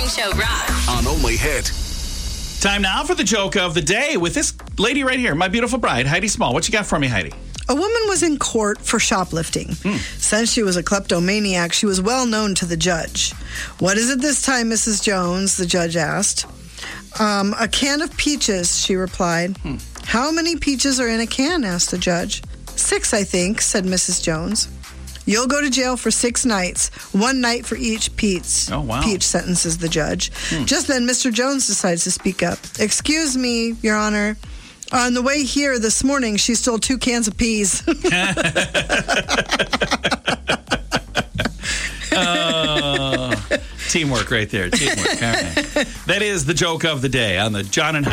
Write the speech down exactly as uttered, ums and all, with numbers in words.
Show rocks. On Only Hit. Time now for the joke of the day with this lady right here, my beautiful bride, Heidi Small. What you got for me, Heidi? A woman was in court for shoplifting. Hmm. Since she was a kleptomaniac, she was well known to the judge. What is it this time, Missus Jones? The judge asked. Um, a can of peaches, she replied. Hmm. How many peaches are in a can? Asked the judge. Six, I think, said Missus Jones. You'll go to jail for six nights, one night for each peach. Oh, wow. Peach, sentences the judge. Hmm. Just then, Mister Jones decides to speak up. Excuse me, Your Honor. On the way here this morning, she stole two cans of peas. Oh, teamwork right there. Teamwork. All right. That is the joke of the day on the John and